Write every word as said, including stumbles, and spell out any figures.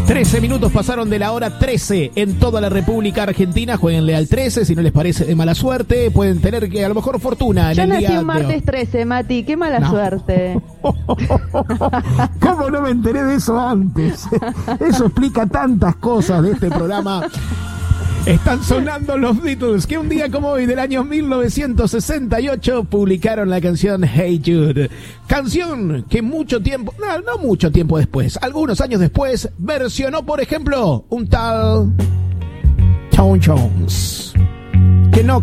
trece minutos pasaron de la hora trece en toda la República Argentina. Jueguenle al trece, si no les parece de mala suerte. Pueden tener que a lo mejor fortuna en Yo el nací día un martes de... trece, Mati, qué mala No. suerte. ¿Cómo no me enteré de eso antes? Eso explica tantas cosas de este programa. Están sonando los Beatles, que un día como hoy del año mil novecientos sesenta y ocho publicaron la canción Hey Jude. Canción que mucho tiempo, no, no mucho tiempo después, algunos años después, versionó, por ejemplo, un tal Tom Jones. Que no